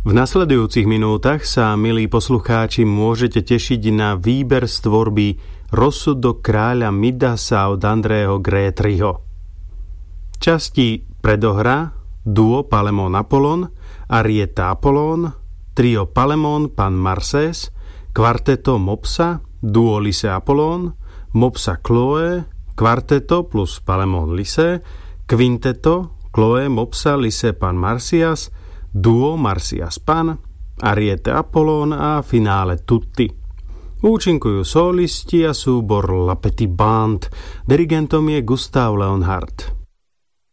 V nasledujúcich minútach sa, milí poslucháči, môžete tešiť na výber z tvorby Rozsudok kráľa Midasa od Andreho Grétryho. Časti predohra, duo Palemon Apollon, Arieta Apollon, trio Palemon Pan Marses, kvarteto Mopsa, duo Lise Apollon, Mopsa Chloe, kvarteto plus Palemon Lise, kvinteto Chloe Mopsa Lise Pan Marsias, duo Marsias Pan, Ariete Apollon a finále tutti. Účinkujú solisti a súbor La Petite Bande, dirigentom je Gustav Leonhardt.